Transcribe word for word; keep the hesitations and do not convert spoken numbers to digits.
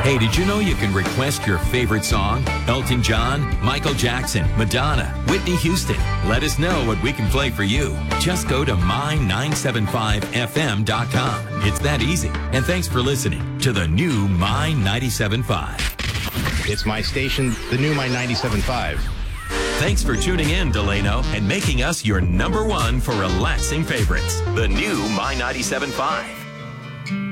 Hey, did you know you can request your favorite song? Elton John, Michael Jackson, Madonna, Whitney Houston. Let us know what we can play for you. Just go to my nine seven five F M dot com. It's that easy. And thanks for listening to the new My ninety-seven point five. It's my station, the new My ninety-seven point five. Thanks for tuning in, Delano, and making us your number one for relaxing favorites. The new My ninety-seven point five.